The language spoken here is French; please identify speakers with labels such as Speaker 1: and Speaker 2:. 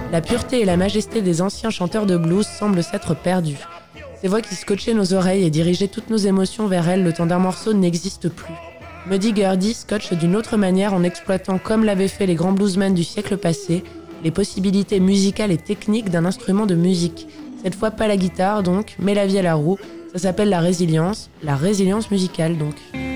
Speaker 1: La pureté et la majesté des anciens chanteurs de blues semblent s'être perdues. Ces voix qui scotchaient nos oreilles et dirigeaient toutes nos émotions vers elles le temps d'un morceau n'existent plus. Muddy Gurdy scotche d'une autre manière en exploitant, comme l'avaient fait les grands bluesmen du siècle passé, les possibilités musicales et techniques d'un instrument de musique. Cette fois pas la guitare donc, mais la vie à la roue. Ça s'appelle la résilience musicale donc.